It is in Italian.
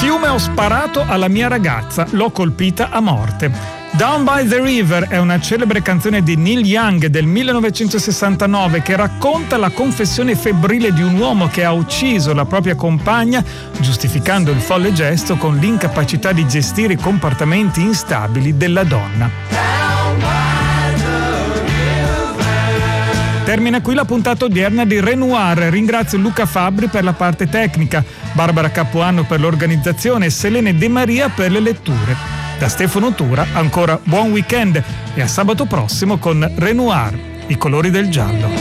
Fiume ho sparato alla mia ragazza, l'ho colpita a morte. Down by the River è una celebre canzone di Neil Young del 1969 che racconta la confessione febbrile di un uomo che ha ucciso la propria compagna, giustificando il folle gesto con l'incapacità di gestire i comportamenti instabili della donna. Termina qui la puntata odierna di Renoir. Ringrazio Luca Fabbri per la parte tecnica, Barbara Capuano per l'organizzazione e Selene De Maria per le letture. Da Stefano Tura ancora buon weekend e a sabato prossimo con Renoir, i colori del giallo.